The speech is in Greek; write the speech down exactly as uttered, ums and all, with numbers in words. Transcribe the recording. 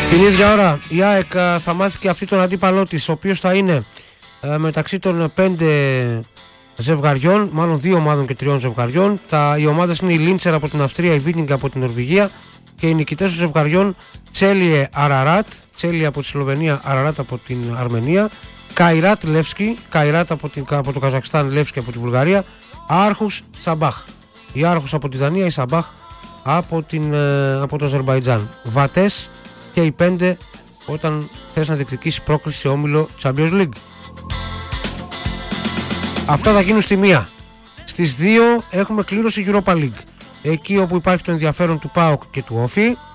Την ίδια ώρα η ΑΕΚ θα μάθει και αυτή τον αντίπαλό της, ο οποίος θα είναι ε, μεταξύ των πέντε ζευγαριών, μάλλον δύο ομάδων και τριών ζευγαριών. Τα, οι ομάδες είναι η Λίντσερ από την Αυστρία, η Βίτινγκ από την Νορβηγία και οι νικητές των ζευγαριών Τσέλιε Αραράτ, Τσέλιε από τη Σλοβενία, Αραράτ από την Αρμενία, Καϊράτ Λεύσκι, Καϊράτ από, την, από το Καζακστάν, Λεύσκι από την Βουλγαρία, Άρχους Σαμπάχ. Η Άρχους από τη Δανία, η Σαμπάχ από, την, από το Αζερμπαϊτζάν. Βατές και οι πέντε όταν θες να διεκδικήσει πρόκληση σε όμιλο Champions League. Αυτά θα γίνουν στη μία. Στις δύο έχουμε κλήρωση Europa League. Εκεί όπου υπάρχει το ενδιαφέρον του ΠΑΟΚ και του Όφη.